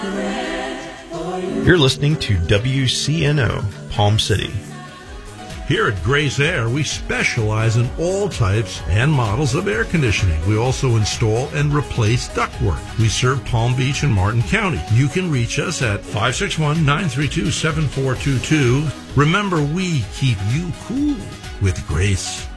You're listening to WCNO, Palm City. Here at Grace Air, we specialize in all types and models of air conditioning. We also install and replace ductwork. We serve Palm Beach and Martin County. You can reach us at 561-932-7422. Remember, we keep you cool with Grace.